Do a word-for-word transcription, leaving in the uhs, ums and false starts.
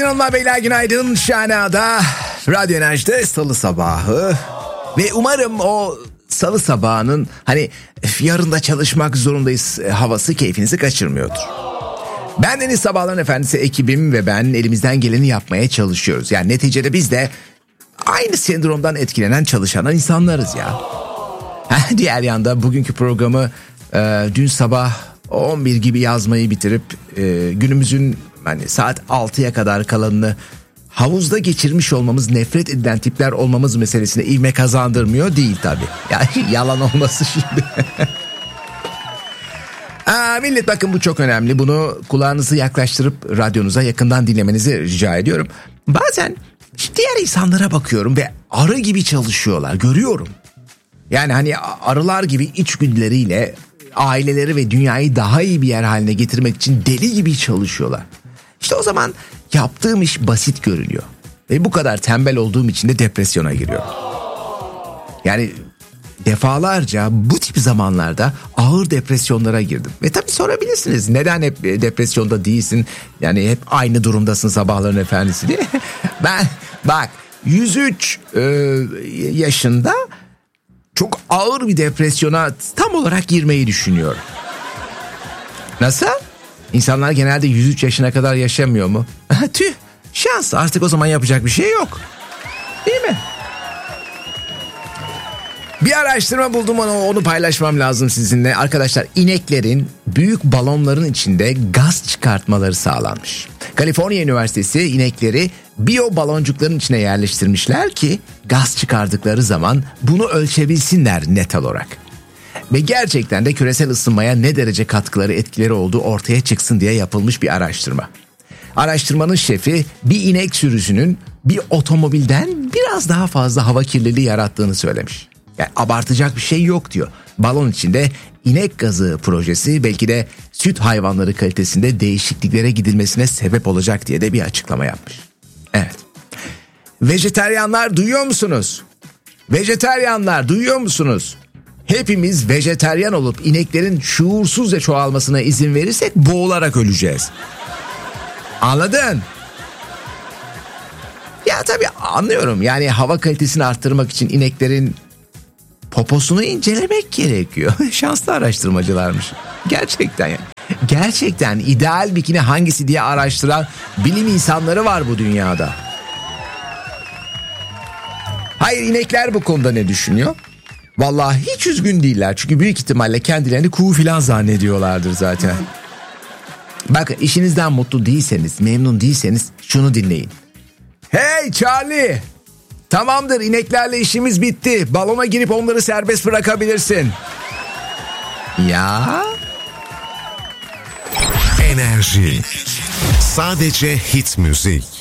hanımlar beyler, günaydın. Şahana'da Radyo Enerji'de salı sabahı ve umarım o salı sabahının hani yarın da çalışmak zorundayız havası keyfinizi kaçırmıyordur. Ben Deniz Sabahların Efendisi ekibim ve ben elimizden geleni yapmaya çalışıyoruz. Yani neticede biz de aynı sendromdan etkilenen çalışan insanlarız ya. Diğer yanda bugünkü programı e, dün sabah on bir gibi yazmayı bitirip e, günümüzün hani saat altıya kadar kalanını havuzda geçirmiş olmamız, nefret edilen tipler olmamız meselesine ivme kazandırmıyor değil tabii. Yani yalan olması şimdi. Aa, millet bakın, bu çok önemli. Bunu kulağınızı yaklaştırıp radyonuza yakından dinlemenizi rica ediyorum. Bazen diğer insanlara bakıyorum ve arı gibi çalışıyorlar, görüyorum. Yani hani arılar gibi içgüdüleriyle aileleri ve dünyayı daha iyi bir yer haline getirmek için deli gibi çalışıyorlar. İşte o zaman yaptığım iş basit görünüyor. Ve bu kadar tembel olduğum için de depresyona giriyorum. Yani defalarca bu tip zamanlarda ağır depresyonlara girdim. Ve tabii sorabilirsiniz, neden hep depresyonda değilsin? Yani hep aynı durumdasın Sabahların Efendisi diye. Ben bak yüz üç e, yaşında çok ağır bir depresyona tam olarak girmeyi düşünüyorum. Nasıl? İnsanlar genelde yüz üç yaşına kadar yaşamıyor mu? Tüh, şans, artık o zaman yapacak bir şey yok. Değil mi? Bir araştırma buldum, onu, onu paylaşmam lazım sizinle. Arkadaşlar, ineklerin büyük balonların içinde gaz çıkartmaları sağlanmış. Kaliforniya Üniversitesi inekleri biyo baloncukların içine yerleştirmişler ki gaz çıkardıkları zaman bunu ölçebilsinler net olarak. Ve gerçekten de küresel ısınmaya ne derece katkıları, etkileri olduğu ortaya çıksın diye yapılmış bir araştırma. Araştırmanın şefi bir inek sürüsünün bir otomobilden biraz daha fazla hava kirliliği yarattığını söylemiş. Yani abartacak bir şey yok diyor. Balon içinde inek gazı projesi belki de süt hayvanları kalitesinde değişikliklere gidilmesine sebep olacak diye de bir açıklama yapmış. Evet. Vejeteryanlar duyuyor musunuz? Vejeteryanlar duyuyor musunuz? Hepimiz vejeteryan olup ineklerin şuursuzca çoğalmasına izin verirsek boğularak öleceğiz. Anladın? Ya tabii anlıyorum. Yani hava kalitesini arttırmak için ineklerin poposunu incelemek gerekiyor. Şanslı araştırmacılarmış. Gerçekten yani. Gerçekten ideal bikini hangisi diye araştıran bilim insanları var bu dünyada. Hayır, inekler bu konuda ne düşünüyor? Vallahi hiç üzgün değiller. Çünkü büyük ihtimalle kendilerini kuğu filan zannediyorlardır zaten. Bakın, işinizden mutlu değilseniz, memnun değilseniz şunu dinleyin. Hey Charlie! Tamamdır, ineklerle işimiz bitti. Balona girip onları serbest bırakabilirsin. Ya? Enerji. Sadece hit müzik.